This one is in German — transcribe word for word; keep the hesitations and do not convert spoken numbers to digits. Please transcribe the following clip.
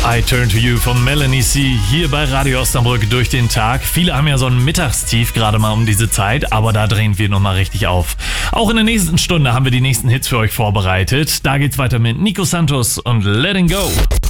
I Turn to You von Melanie C. hier bei Radio Osnabrück durch den Tag. Viele haben ja so ein Mittagstief gerade mal um diese Zeit, aber da drehen wir nochmal richtig auf. Auch in der nächsten Stunde haben wir die nächsten Hits für euch vorbereitet. Da geht's weiter mit Nico Santos und Letting Go.